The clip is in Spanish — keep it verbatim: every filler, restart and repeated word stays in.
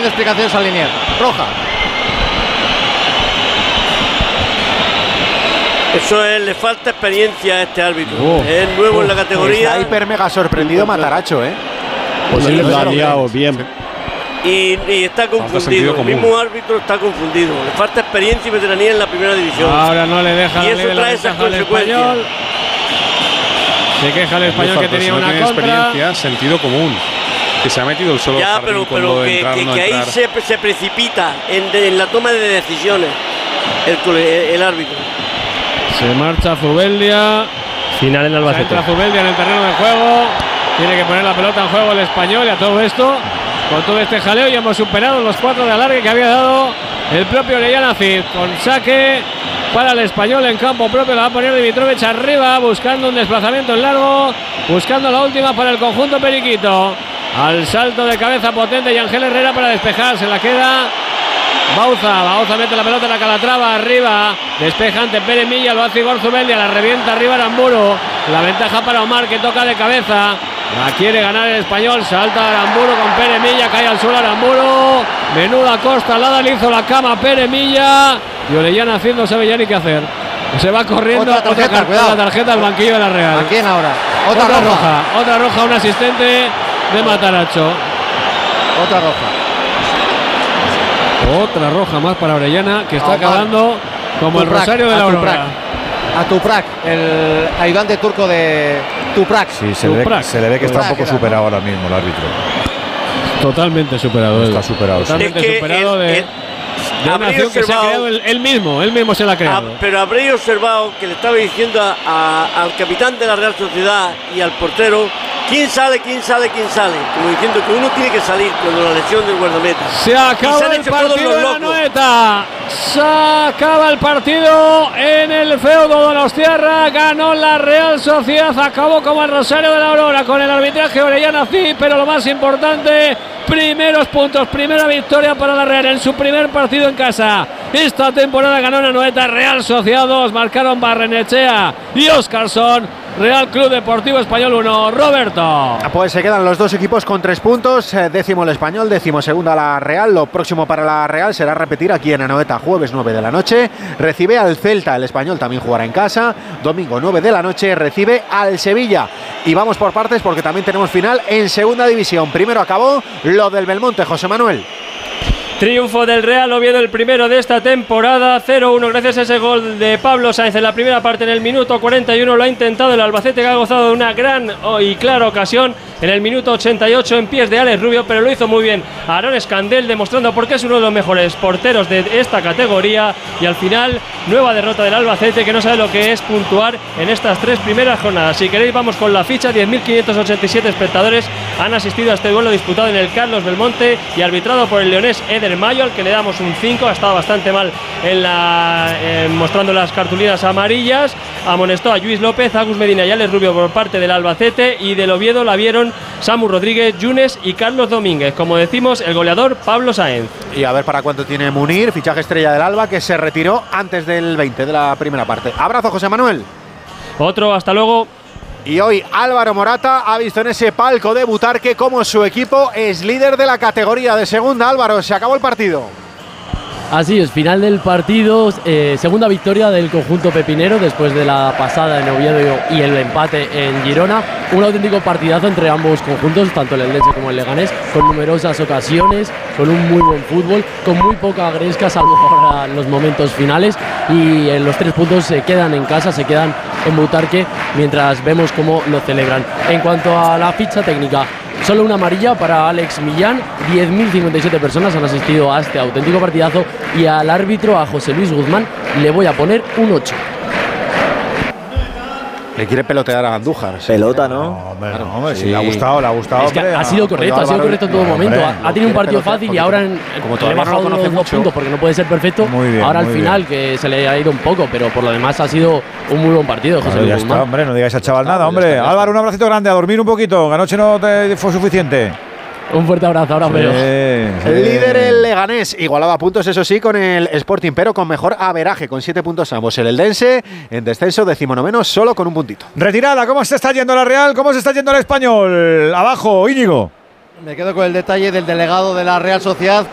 pidiendo explicaciones al Liniers. Roja. Eso es, le falta experiencia a este árbitro. Oh, es nuevo oh, en la categoría. Está hiper mega sorprendido Mataracho, ¿eh? Pues sí, lo ha liado bien. Y, y está confundido. El mismo árbitro está confundido. Le falta experiencia y veteranía en la primera división. Ahora no le deja y eso la trae esas consecuencias. Se queja el español que tenía una contra. Experiencia, sentido común. Que se ha metido el solo ya, pero, pero que, entrar, que, no que ahí se, se precipita en, de, en la toma de decisiones el, el, el árbitro. Se marcha Zubeldia. Final en Albacete. Entra Zubeldia en el terreno de juego. Tiene que poner la pelota en juego el español. Y a todo esto, con todo este jaleo, ya hemos superado los cuatro de alargue que había dado el propio Orellana Cid. Con saque para el español en campo propio. La va a poner Dimitrovic arriba, buscando un desplazamiento en largo. Buscando la última para el conjunto periquito. Al salto de cabeza potente y Ángel Herrera para despejar. Se la queda Bauza. Bauza mete la pelota en la Calatrava arriba. Despeja ante Pérez Milla. Lo hace Igor Zubeldia. La revienta arriba Aramburu. La ventaja para Omar, que toca de cabeza. La quiere ganar el español. Salta Aramburu con Pérez Milla. Cae al suelo Aramburu. Menuda costalada. Le hizo la cama a Pérez Milla. Y Orellana Cid no sabe ya ni qué hacer. Se va corriendo. Otra tarjeta, otra cuidado. La tarjeta al banquillo de la Real. ¿A quién ahora? Otra, otra roja. roja. Otra roja. Un asistente de Mataracho. Otra roja. Otra roja más para Orellana, que está oh, acabando como Tuprac, el rosario de la Aurora. A Tuprac, el ayudante turco de Tuprac. Sí, se, Le, ve, se le ve que está un poco superado ahora mismo el árbitro. Totalmente superado. Está superado. Totalmente es que superado el, de, el, de una acción que se ha creado él, él mismo. Él mismo se la ha creado. A, pero habréis observado que le estaba diciendo a, a, al capitán de la Real Sociedad y al portero: ¿quién sale, quién sale, quién sale? Como diciendo que uno tiene que salir cuando la lesión del guardameta. Se acaba se el partido en Anoeta. Se acaba el partido en el feudo Donostiarra. Ganó la Real Sociedad. Acabó como el rosario de la Aurora con el arbitraje Orellana Cid. Pero lo más importante, primeros puntos, primera victoria para la Real en su primer partido en casa. Esta temporada ganó en Anoeta. Real Sociedad dos. Marcaron Barrenechea y Óscarson. Real Club Deportivo Español uno. Roberto. Pues se quedan los dos equipos con tres puntos. Décimo el Español, décimo segunda la Real. Lo próximo para la Real será repetir aquí en Anoeta, jueves nueve de la noche. Recibe al Celta, el Español también jugará en casa. Domingo nueve de la noche recibe al Sevilla. Y vamos por partes porque también tenemos final en segunda división. Primero acabó lo del Belmonte, José Manuel. Triunfo del Real Oviedo, el primero de esta temporada, cero uno, gracias a ese gol de Pablo Sáenz en la primera parte. En el minuto cuarenta y uno lo ha intentado el Albacete, que ha gozado de una gran y clara ocasión en el minuto ochenta y ocho en pies de Alex Rubio, pero lo hizo muy bien Aarón Escandel, demostrando por qué es uno de los mejores porteros de esta categoría. Y al final, nueva derrota del Albacete, que no sabe lo que es puntuar en estas tres primeras jornadas. Si queréis, vamos con la ficha. Diez mil quinientos ochenta y siete espectadores han asistido a este duelo disputado en el Carlos Belmonte y arbitrado por el leonés Eder Mayo, al que le damos un cinco. Ha estado bastante mal en la, eh, mostrando las cartulinas amarillas. Amonestó a Luis López, Agus Medina y Alex Rubio por parte del Albacete, y del Oviedo la vieron Samu Rodríguez, Yunes y Carlos Domínguez. Como decimos, el goleador Pablo Sáenz. Y a ver para cuánto tiene Munir, fichaje estrella del Alba, que se retiró antes del veinte de la primera parte. Abrazo, José Manuel. Otro, hasta luego. Y hoy Álvaro Morata ha visto en ese palco de Butarque cómo su equipo es líder de la categoría de segunda. Álvaro, se acabó el partido. Así es, final del partido, eh, segunda victoria del conjunto pepinero después de la pasada en Oviedo y el empate en Girona. Un auténtico partidazo entre ambos conjuntos, tanto el Eldense como el Leganés, con numerosas ocasiones, con un muy buen fútbol, con muy poca gresca, salvo para los momentos finales. Y en los tres puntos se quedan en casa, se quedan en Butarque, mientras vemos cómo lo celebran. En cuanto a la ficha técnica, solo una amarilla para Alex Millán. diez mil cincuenta y siete personas han asistido a este auténtico partidazo, y al árbitro, a José Luis Guzmán, le voy a poner un ocho. Le quiere pelotear a Andújar. Pelota, ¿no? No, hombre, claro, no, hombre, sí. Sí, le ha gustado, le ha gustado. Es que hombre, ha sido correcto, ha sido correcto en todo no, momento. Hombre, ha, ha tenido un partido fácil y ahora en, como le he bajado no los dos puntos porque no puede ser perfecto. Muy bien, ahora muy al final, bien. que se le ha ido un poco, pero por lo demás ha sido un muy buen partido, José Bueno, Luis ya Guzmán. está, hombre, no digáis al chaval está, nada, hombre. está, Álvaro, un abracito grande, a dormir un poquito, que anoche no te fue suficiente. Un fuerte abrazo, ahora, sí, pero. sí. El líder, el Leganés, igualaba puntos, eso sí, con el Sporting, pero con mejor averaje, con siete puntos ambos. El Eldense, en descenso, decimonoveno, solo con un puntito. Retirada, ¿cómo se está yendo la Real? ¿Cómo se está yendo el Español? Abajo, Íñigo. Me quedo con el detalle del delegado de la Real Sociedad,